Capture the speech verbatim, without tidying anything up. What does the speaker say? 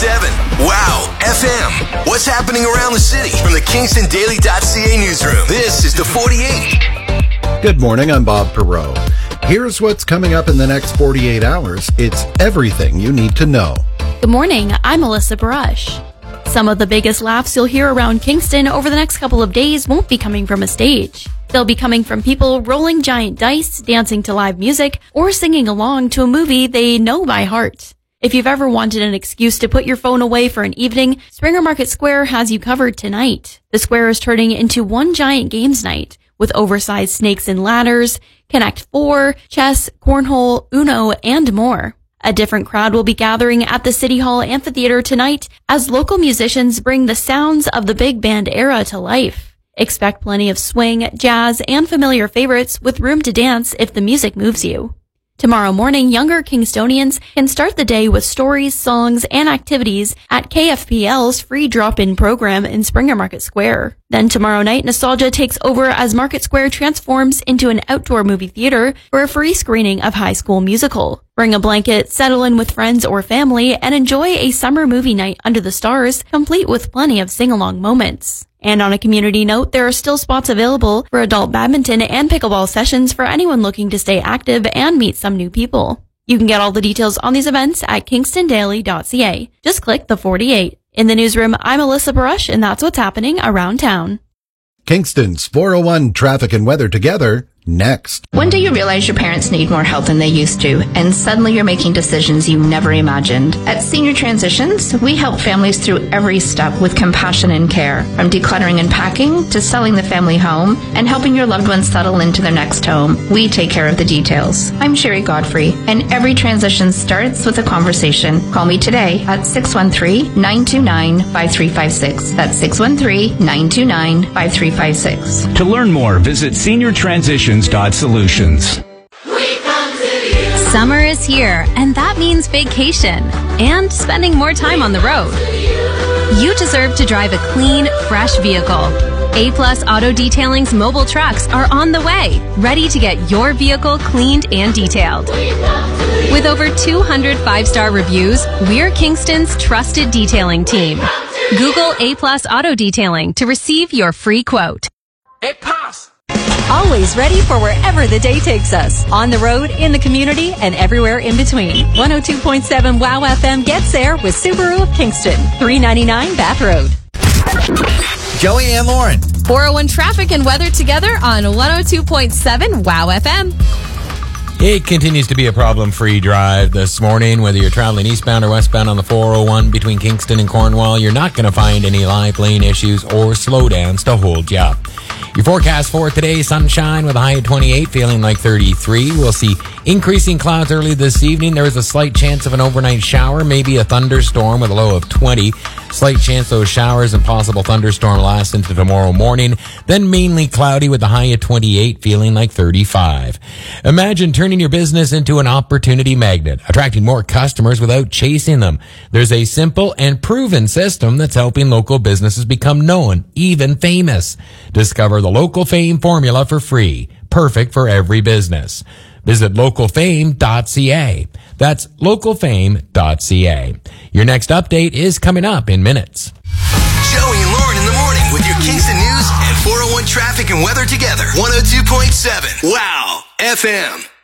seven. Wow F M. What's happening around the city? From the Kingston Daily dot C A newsroom, this is the forty-eight. Good morning, I'm Bob Perot. Here's what's coming up in the next forty-eight hours. It's everything you need to know. Good morning, I'm Melissa Brush. Some of the biggest laughs you'll hear around Kingston over the next couple of days won't be coming from a stage. They'll be coming from people rolling giant dice, dancing to live music, or singing along to a movie they know by heart. If you've ever wanted an excuse to put your phone away for an evening, Springer Market Square has you covered tonight. The square is turning into one giant games night, with oversized snakes and ladders, Connect Four, chess, cornhole, Uno, and more. A different crowd will be gathering at the City Hall Amphitheater tonight as local musicians bring the sounds of the big band era to life. Expect plenty of swing, jazz, and familiar favorites with room to dance if the music moves you. Tomorrow morning, younger Kingstonians can start the day with stories, songs, and activities at K F P L's free drop-in program in Springer Market Square. Then tomorrow night, nostalgia takes over as Market Square transforms into an outdoor movie theater for a free screening of High School Musical. Bring a blanket, settle in with friends or family, and enjoy a summer movie night under the stars, complete with plenty of sing-along moments. And on a community note, there are still spots available for adult badminton and pickleball sessions for anyone looking to stay active and meet some new people. You can get all the details on these events at Kingston Daily dot C A. Just click the forty-eight. In the newsroom, I'm Alyssa Barush, and that's what's happening around town. Kingston's four oh one Traffic and Weather Together, next. When do you realize your parents need more help than they used to, and suddenly you're making decisions you never imagined? At Senior Transitions, we help families through every step with compassion and care, from decluttering and packing to selling the family home and helping your loved ones settle into their next home. We take care of the details. I'm Sherry Godfrey, and every transition starts with a conversation. Call me today at six one three, nine two nine, five three five six. That's six one three, nine two nine, five three five six. To learn more, visit Senior Transitions. Solutions. Summer is here, and that means vacation and spending more time on the road. You deserve to drive a clean, fresh vehicle. A-Plus Auto Detailing's mobile trucks are on the way, ready to get your vehicle cleaned and detailed. With over two hundred five-star reviews, we're Kingston's trusted detailing team. Google A-Plus Auto Detailing to receive your free quote. A-Plus! Always ready for wherever the day takes us. On the road, in the community, and everywhere in between. one oh two point seven Wow F M gets there with Subaru of Kingston. three ninety-nine Bath Road. Joey and Lauren. four oh one Traffic and Weather together on one oh two point seven Wow F M. It continues to be a problem-free drive this morning. Whether you're traveling eastbound or westbound on the four oh one between Kingston and Cornwall, you're not going to find any live lane issues or slowdowns to hold you up. Your forecast for today, sunshine with a high of twenty-eight, feeling like thirty-three. We'll see increasing clouds early this evening. There is a slight chance of an overnight shower, maybe a thunderstorm with a low of twenty. Slight chance those showers and possible thunderstorm last into tomorrow morning. Then mainly cloudy with a high of twenty-eight, feeling like thirty-five. Imagine turning your business into an opportunity magnet, attracting more customers without chasing them. There's a simple and proven system that's helping local businesses become known, even famous. Discover the Local Fame formula for free, perfect for every business. Visit local fame dot c a. That's local fame dot c a. Your next update is coming up in minutes. Joey and Lauren in the morning with your Kingston News and four oh one Traffic and Weather together. one oh two point seven Wow F M.